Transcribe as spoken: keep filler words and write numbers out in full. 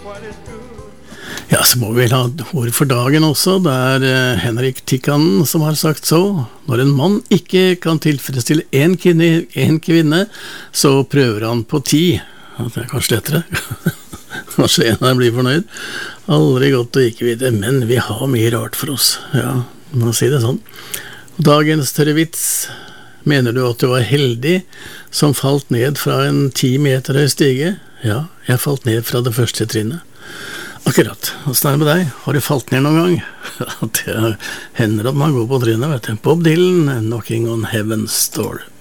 Ja, så må vi ha ord for dagen også. Det er eh, Henrik Tikkanen som har sagt så. Når en mann ikke kan tilfredsstille en kvinne, en kvinne så prøver han på ti. Ja, det er kanskje lettere. Kanskje en av dem blir fornøyd. Aldri godt å ikke vite, men vi har mye rart for oss. Ja, man må si det sånn. Dagens tørre vits. Mener du at du var heldig som falt ned fra en ti meter høy stige? Ja, jeg falt ned fra det første trinnet. Akkurat. Hvordan er det med deg? Har du falt ned noen gang? Det hender at man går på trynet, vet du. Bob Dylan, Knocking on Heaven's Door.